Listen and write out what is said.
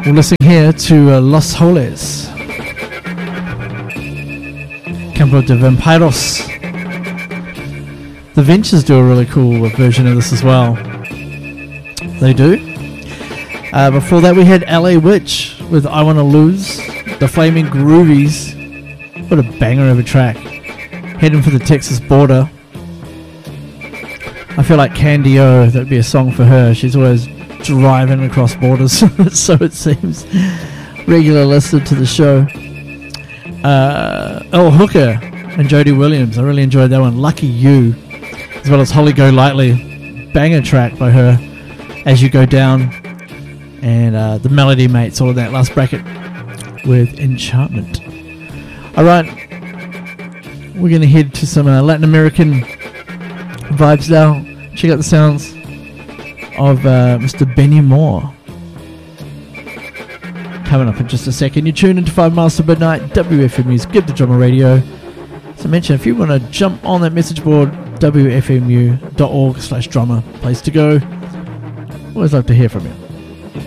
We're listening here to Los Holes, Campo de Vampiros. The Ventures do a really cool version of this as well. They do. Before that we had LA Witch with I Wanna Lose. The Flaming Groovies. What a banger of a track. Heading for the Texas border. I feel like Candy O, that'd be a song for her. She's always driving across borders, so it seems. Regular listener to the show. Earl Hooker and Jody Williams. I really enjoyed that one. Lucky You. As well as Holly Golightly. Banger track by her. As You Go Down. And the Melody Mates, all of that last bracket with Enchantment. Alright, we're going to head to some Latin American vibes now. Check out the sounds of Mr. Benny Moore. Coming up in just a second. You tune into 5 Miles to Midnight, WFMU's Give the Drummer Radio. As I mentioned, if you want to jump on that message board, wfmu.org/drummer, place to go. Always love to hear from you.